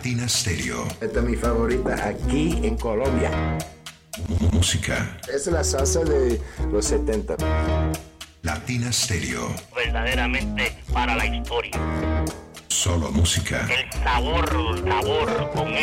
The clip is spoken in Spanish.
Latina Stereo. Esta es mi favorita aquí en Colombia. Música. Es la salsa de los 70. Latina Stereo. Verdaderamente para la historia. Solo música. El sabor con